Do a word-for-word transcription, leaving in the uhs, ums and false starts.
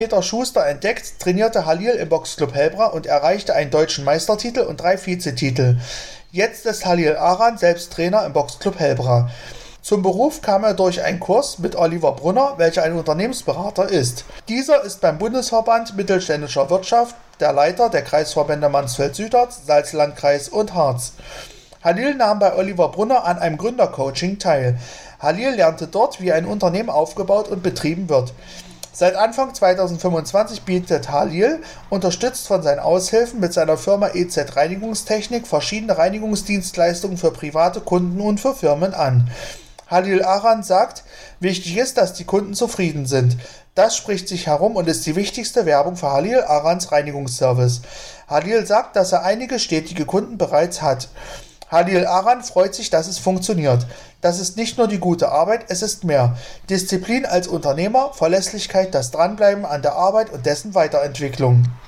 Peter Schuster entdeckt, trainierte Halil im Boxclub Helbra und erreichte einen deutschen Meistertitel und drei Vizetitel. Jetzt ist Halil Aran selbst Trainer im Boxclub Helbra. Zum Beruf kam er durch einen Kurs mit Oliver Brunner, welcher ein Unternehmensberater ist. Dieser ist beim Bundesverband Mittelständischer Wirtschaft der Leiter der Kreisverbände Mansfeld-Südharz, Salzlandkreis und Harz. Halil nahm bei Oliver Brunner an einem Gründercoaching teil. Halil lernte dort, wie ein Unternehmen aufgebaut und betrieben wird. Seit Anfang zweitausendfünfundzwanzig bietet Halil, unterstützt von seinen Aushilfen, mit seiner Firma E Z Reinigungstechnik verschiedene Reinigungsdienstleistungen für private Kunden und für Firmen an. Halil Aran sagt, wichtig ist, dass die Kunden zufrieden sind. Das spricht sich herum und ist die wichtigste Werbung für Halil Arans Reinigungsservice. Halil sagt, dass er einige stetige Kunden bereits hat. Halil Aran freut sich, dass es funktioniert. Das ist nicht nur die gute Arbeit, es ist mehr. Disziplin als Unternehmer, Verlässlichkeit, das Dranbleiben an der Arbeit und dessen Weiterentwicklung.